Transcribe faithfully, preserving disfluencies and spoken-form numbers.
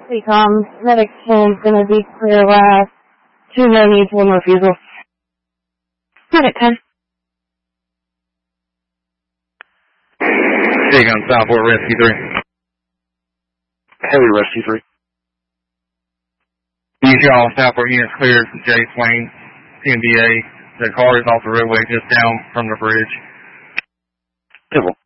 Recom, medic ten is going to be clear last. Two no needs, one refusal. Medic ten. Big on Southport, Rescue three. Heavy Rescue three. These y'all Southport units cleared from J. Swain, P M B A. The car is off the roadway just down from the bridge. Civil.